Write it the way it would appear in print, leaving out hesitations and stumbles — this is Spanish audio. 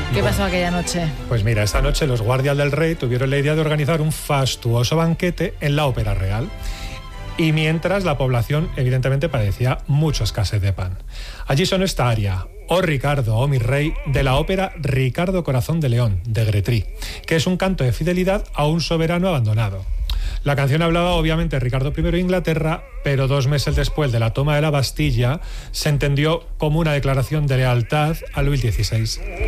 ¿Qué pasó aquella noche? Pues mira, esa noche los guardias del rey tuvieron la idea de organizar un fastuoso banquete en la Ópera Real. Y mientras la población evidentemente padecía mucha escasez de pan. Allí sonó esta aria, Oh Ricardo, oh mi rey, de la ópera Ricardo Corazón de León, de Gretry, que es un canto de fidelidad a un soberano abandonado. La canción hablaba obviamente de Ricardo I de Inglaterra, pero 2 meses después de la toma de la Bastilla se entendió como una declaración de lealtad a Luis XVI.